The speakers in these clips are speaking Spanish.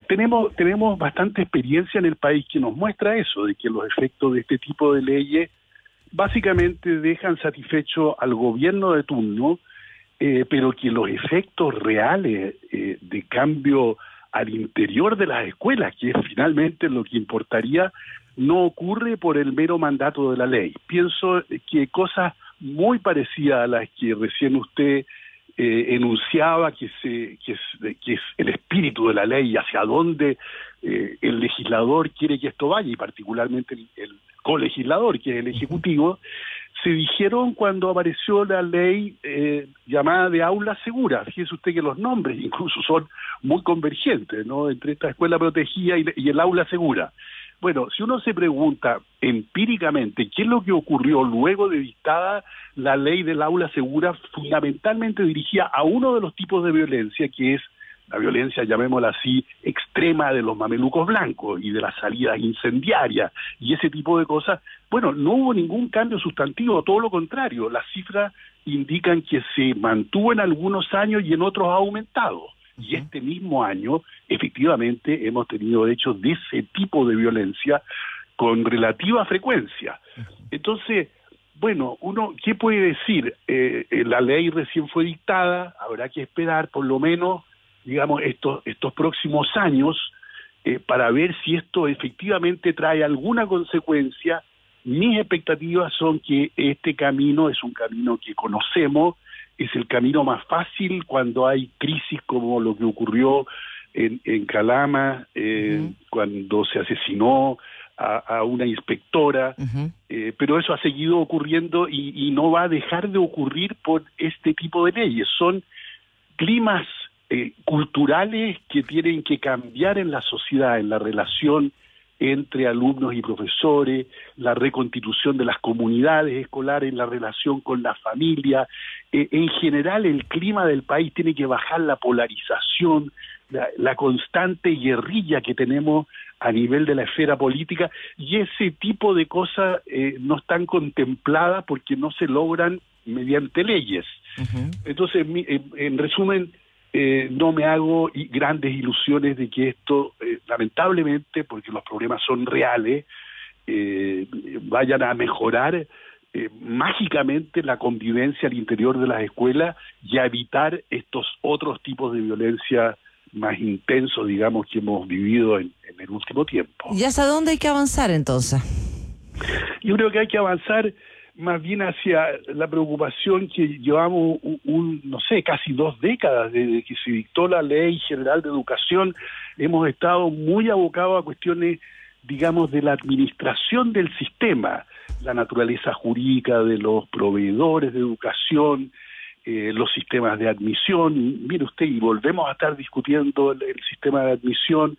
tenemos bastante experiencia en el país que nos muestra eso, de que los efectos de este tipo de leyes básicamente dejan satisfecho al gobierno de turno, pero que los efectos reales de cambio al interior de las escuelas, que es finalmente lo que importaría, no ocurre por el mero mandato de la ley. Pienso que cosas muy parecidas a las que recién usted enunciaba, que es el espíritu de la ley y hacia dónde el legislador quiere que esto vaya, y particularmente el colegislador, que es el Ejecutivo, se dijeron cuando apareció la ley llamada de aula segura. Fíjese usted que los nombres incluso son muy convergentes, ¿no?, entre esta escuela protegida y el aula segura. Bueno, si uno se pregunta empíricamente qué es lo que ocurrió luego de dictada la ley del aula segura, fundamentalmente dirigida a uno de los tipos de violencia, que es la violencia, llamémosla así, extrema de los mamelucos blancos y de las salidas incendiarias y ese tipo de cosas. Bueno, no hubo ningún cambio sustantivo, todo lo contrario. Las cifras indican que se mantuvo en algunos años y en otros ha aumentado. Y este mismo año, efectivamente, hemos tenido hechos de ese tipo de violencia con relativa frecuencia. Entonces, bueno, ¿qué puede decir? La ley recién fue dictada, habrá que esperar por lo menos, digamos, estos próximos años para ver si esto efectivamente trae alguna consecuencia. Mis expectativas son que este camino es un camino que conocemos, es el camino más fácil cuando hay crisis como lo que ocurrió en Calama, cuando se asesinó a una inspectora, pero eso ha seguido ocurriendo y no va a dejar de ocurrir por este tipo de leyes. Son climas culturales que tienen que cambiar en la sociedad, en la relación entre alumnos y profesores, la reconstitución de las comunidades escolares, la relación con la familia. En general, el clima del país tiene que bajar, la polarización, la constante guerrilla que tenemos a nivel de la esfera política, y ese tipo de cosas no están contempladas porque no se logran mediante leyes. Entonces, en resumen, no me hago grandes ilusiones de que esto, lamentablemente, porque los problemas son reales, vayan a mejorar mágicamente la convivencia al interior de las escuelas y a evitar estos otros tipos de violencia más intensos, digamos, que hemos vivido en el último tiempo. ¿Y hasta dónde hay que avanzar entonces? Yo creo que hay que avanzar más bien hacia la preocupación que llevamos no sé, casi 2 décadas desde que se dictó la Ley General de Educación. Hemos estado muy abocados a cuestiones, digamos, de la administración del sistema, la naturaleza jurídica de los proveedores de educación, los sistemas de admisión. Mire usted, y volvemos a estar discutiendo el sistema de admisión,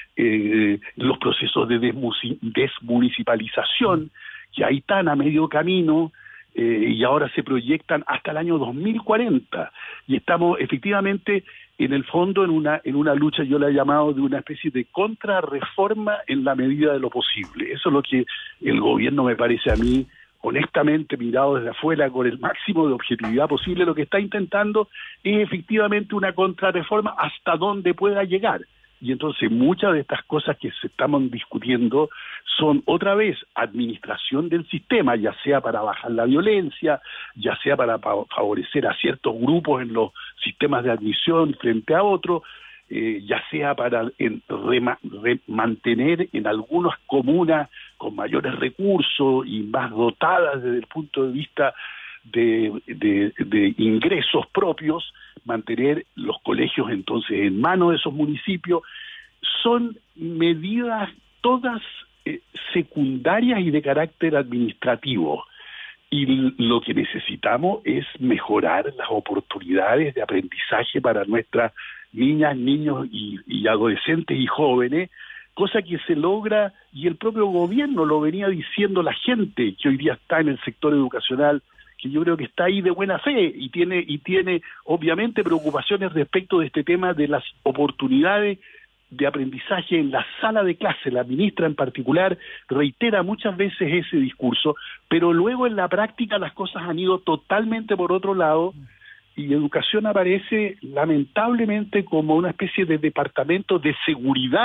los procesos de desmunicipalización, que ahí están a medio camino, y ahora se proyectan hasta el año 2040, y estamos efectivamente en el fondo en una lucha, yo la he llamado de una especie de contrarreforma en la medida de lo posible. Eso es lo que el gobierno, me parece a mí, honestamente, mirado desde afuera con el máximo de objetividad posible, lo que está intentando es efectivamente una contrarreforma hasta donde pueda llegar. Y entonces muchas de estas cosas que se estamos discutiendo son otra vez administración del sistema, ya sea para bajar la violencia, ya sea para favorecer a ciertos grupos en los sistemas de admisión frente a otros, ya sea para mantener en algunas comunas con mayores recursos y más dotadas desde el punto de vista de ingresos propios, mantener los colegios entonces en manos de esos municipios. Son medidas todas secundarias y de carácter administrativo, y lo que necesitamos es mejorar las oportunidades de aprendizaje para nuestras niñas, niños y adolescentes y jóvenes, cosa que se logra, y el propio gobierno lo venía diciendo, la gente que hoy día está en el sector educacional, que yo creo que está ahí de buena fe y tiene obviamente preocupaciones respecto de este tema de las oportunidades de aprendizaje en la sala de clase. La ministra en particular reitera muchas veces ese discurso, pero luego en la práctica las cosas han ido totalmente por otro lado, y educación aparece lamentablemente como una especie de departamento de seguridad